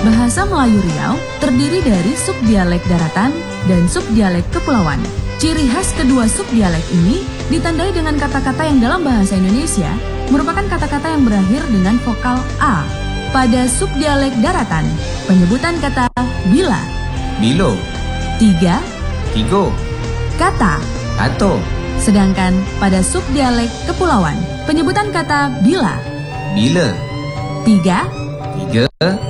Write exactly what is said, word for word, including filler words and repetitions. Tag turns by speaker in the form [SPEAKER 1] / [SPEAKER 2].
[SPEAKER 1] Bahasa Melayu Riau terdiri dari subdialek daratan dan subdialek kepulauan. Ciri khas kedua subdialek ini ditandai dengan kata-kata yang dalam bahasa Indonesia merupakan kata-kata yang berakhir dengan vokal A. Pada subdialek daratan, penyebutan kata bila,
[SPEAKER 2] bilo,
[SPEAKER 1] tiga,
[SPEAKER 2] tigo,
[SPEAKER 1] kata.
[SPEAKER 2] ato,
[SPEAKER 1] Sedangkan pada subdialek kepulauan, penyebutan kata bila,
[SPEAKER 2] bila,
[SPEAKER 1] tiga,
[SPEAKER 2] tiga,